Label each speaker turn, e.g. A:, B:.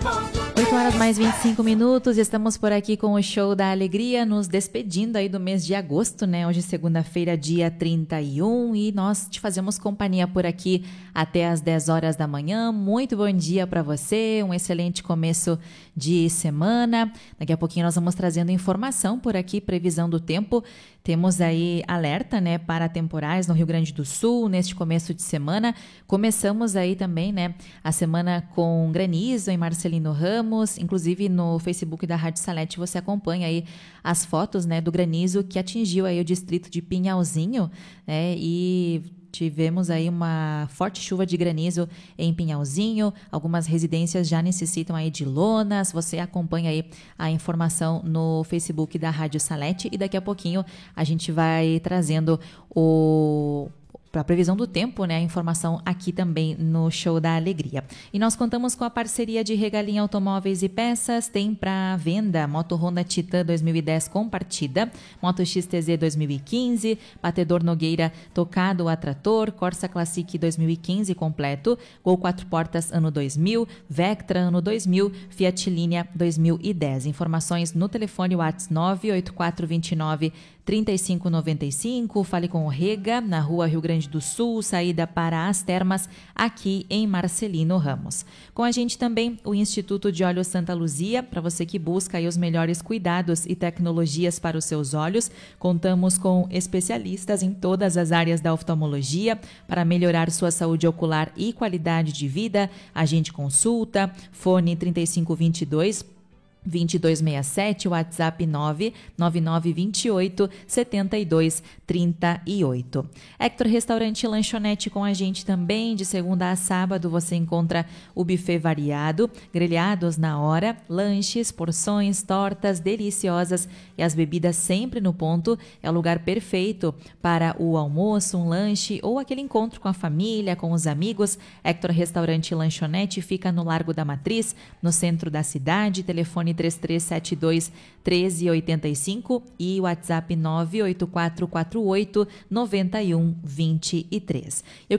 A: 8 horas mais 25 minutos, estamos por aqui com o Show da Alegria, nos despedindo aí do mês de agosto, né? Hoje segunda-feira, dia 31, e nós te fazemos companhia por aqui até às 10 horas da manhã. Muito bom dia para você, um excelente começo de semana. Daqui a pouquinho nós vamos trazendo informação por aqui, previsão do tempo. Temos aí alerta, né, para temporais no Rio Grande do Sul neste começo de semana. Começamos aí também, né, a semana com granizo em Marcelino Ramos. Inclusive no Facebook da Rádio Salete você acompanha aí as fotos, né, do granizo que atingiu aí o distrito de Pinhalzinho, né, e tivemos aí uma forte chuva de granizo em Pinhalzinho, algumas residências já necessitam aí de lonas. Você acompanha aí a informação no Facebook da Rádio Salete e daqui a pouquinho a gente vai trazendo para a previsão do tempo, né, a informação aqui também no Show da Alegria. E nós contamos com a parceria de Regalinha Automóveis e Peças. Tem para venda Moto Honda Titan 2010 com partida, Moto XTZ 2015, Batedor Nogueira tocado a trator, Corsa Classic 2015 completo, Gol 4 portas ano 2000, Vectra ano 2000, Fiat Linea 2010. Informações no telefone WhatsApp 98429 3595, fale com o Rega, na rua Rio Grande do Sul, saída para as Termas, aqui em Marcelino Ramos. Com a gente também o Instituto de Olhos Santa Luzia, para você que busca aí os melhores cuidados e tecnologias para os seus olhos. Contamos com especialistas em todas as áreas da oftalmologia para melhorar sua saúde ocular e qualidade de vida. A gente consulta, fone 3522-2267, WhatsApp 99928-7238. Hector Restaurante e Lanchonete com a gente também. De segunda a sábado você encontra o buffet variado, grelhados na hora, lanches, porções, tortas deliciosas e as bebidas sempre no ponto. É o lugar perfeito para o almoço, um lanche ou aquele encontro com a família, com os amigos. Hector Restaurante e Lanchonete fica no Largo da Matriz, no centro da cidade. Telefone 3372-1385 e WhatsApp 98448-9123.